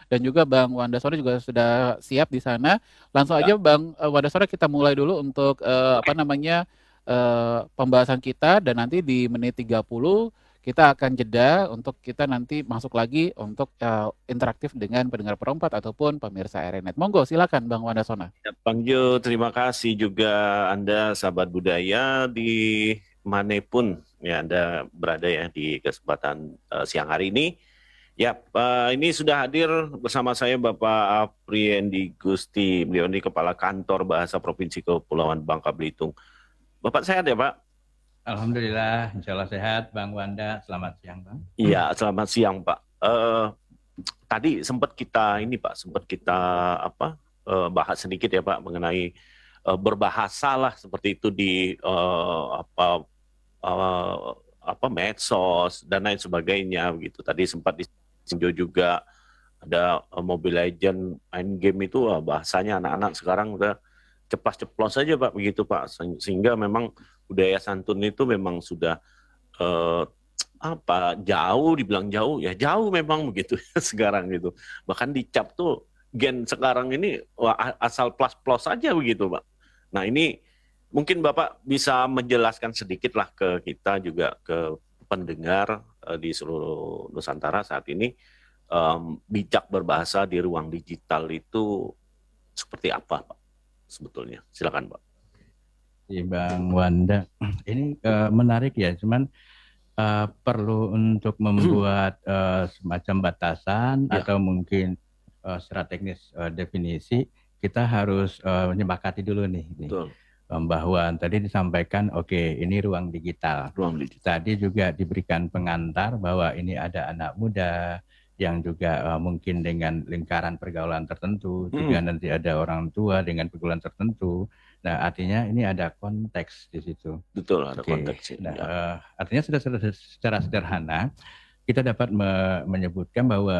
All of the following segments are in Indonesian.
dan juga Bang Wanda Sore juga sudah siap di sana. Langsung Ya, aja Bang Wanda Sore kita mulai dulu untuk oke. pembahasan kita dan nanti di menit 30 kita akan jeda untuk kita nanti masuk lagi untuk interaktif dengan pendengar perempat ataupun pemirsa RNet. Monggo silakan Bang Wanda Sona. Ya, Bang Jo, terima kasih juga Anda sahabat budaya di manapun ya Anda berada ya di kesempatan siang hari ini. Ya, ini sudah hadir bersama saya Bapak Apriendi Gusti, beliau ini Kepala Kantor Bahasa Provinsi Kepulauan Bangka Belitung. Bapak sehat ya Pak? Alhamdulillah, insya Allah sehat, Bang Wanda. Selamat siang, Bang. Iya, selamat siang Pak. Tadi sempat kita ini Pak, sempat kita apa bahas sedikit ya Pak mengenai berbahasa lah seperti itu di eh, medsos dan lain sebagainya gitu. Tadi sempat disinggung juga ada Mobile Legend main game itu bahasanya anak-anak sekarang udah ceplas-ceplos saja Pak begitu Pak. Sehingga memang budaya santun itu memang sudah eh, jauh, dibilang jauh ya jauh memang begitu sekarang gitu. Bahkan dicap tuh gen sekarang ini asal plus-plus saja begitu Pak. Nah ini mungkin Bapak bisa menjelaskan sedikit lah ke kita juga ke pendengar di seluruh Nusantara saat ini, bijak berbahasa di ruang digital itu seperti apa Pak sebetulnya? Silakan Pak. Bang Wanda, ini menarik ya, cuman perlu untuk membuat semacam batasan Ya, atau mungkin secara teknis definisi, kita harus menyepakati dulu nih, betul. bahwa tadi disampaikan, oke, ini ruang digital. Ruang digital. Tadi juga diberikan pengantar bahwa ini ada anak muda yang juga mungkin dengan lingkaran pergaulan tertentu, juga nanti ada orang tua dengan pergaulan tertentu. Nah, artinya ini ada konteks di situ. Betul, ada Oke. konteksnya. Nah, Ya. artinya secara sederhana kita dapat menyebutkan bahwa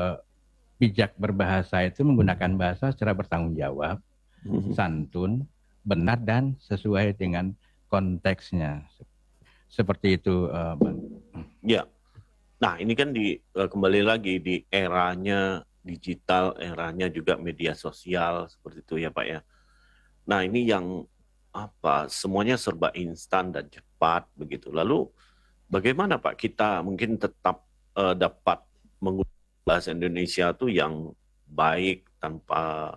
bijak berbahasa itu menggunakan bahasa secara bertanggung jawab, santun, benar dan sesuai dengan konteksnya. Seperti itu, Bang. Ya. Nah, ini kan kembali lagi di eranya digital, eranya juga media sosial seperti itu ya, Pak ya. Nah, ini yang semuanya serba instan dan cepat begitu. Lalu bagaimana Pak kita mungkin tetap dapat menggunakan bahasa Indonesia tuh yang baik tanpa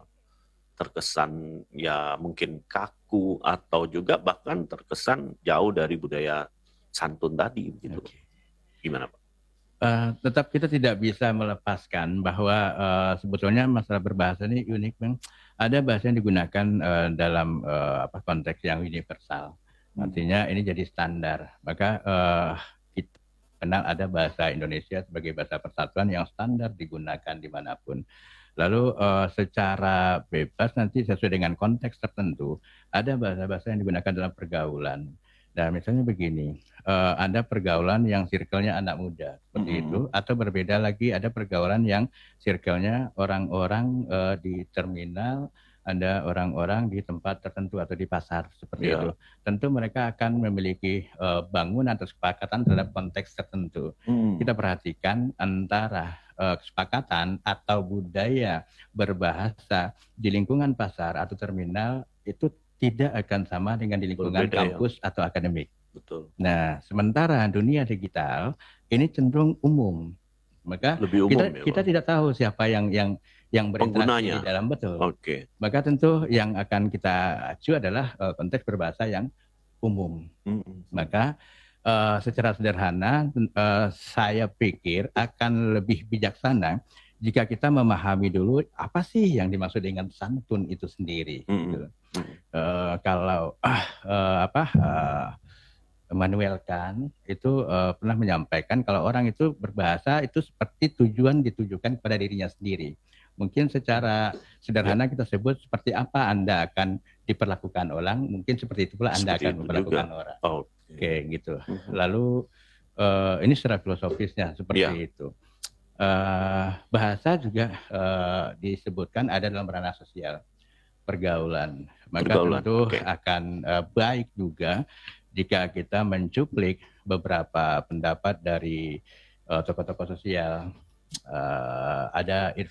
terkesan ya mungkin kaku atau juga bahkan terkesan jauh dari budaya santun tadi begitu. Oke. Gimana Pak? Tetap kita tidak bisa melepaskan bahwa sebetulnya masalah berbahasa ini unik, Bang. Ada bahasa yang digunakan dalam konteks yang universal. Artinya ini jadi standar. Maka kita kenal ada bahasa Indonesia sebagai bahasa persatuan yang standar digunakan dimanapun. Lalu secara bebas nanti sesuai dengan konteks tertentu, ada bahasa-bahasa yang digunakan dalam pergaulan. Nah, misalnya begini, ada pergaulan yang circle-nya anak muda, seperti itu, atau berbeda lagi ada pergaulan yang circle-nya orang-orang di terminal, ada orang-orang di tempat tertentu atau di pasar, seperti itu. Tentu mereka akan memiliki bangunan atau kesepakatan terhadap konteks tertentu. Kita perhatikan antara kesepakatan atau budaya berbahasa di lingkungan pasar atau terminal itu tidak akan sama dengan di lingkungan Berbeda, kampus atau akademik. Betul. Nah, sementara dunia digital ini cenderung umum. Maka lebih umum kita tidak tahu siapa yang berinteraksi di dalam, betul. Oke. Maka tentu yang akan kita acu adalah konteks berbahasa yang umum. Maka secara sederhana saya pikir akan lebih bijaksana jika kita memahami dulu apa sih yang dimaksud dengan santun itu sendiri. Gitu. Kalau Immanuel Kant itu pernah menyampaikan kalau orang itu berbahasa itu seperti tujuan ditujukan kepada dirinya sendiri. Mungkin secara sederhana kita sebut seperti apa Anda akan diperlakukan orang, mungkin seperti itu pula Anda akan memperlakukan orang. Oke, gitu. Lalu ini secara filosofisnya seperti itu. Bahasa juga disebutkan ada dalam ranah sosial, pergaulan. Maka tentu akan baik juga jika kita mencuplik beberapa pendapat dari tokoh-tokoh sosial. Ada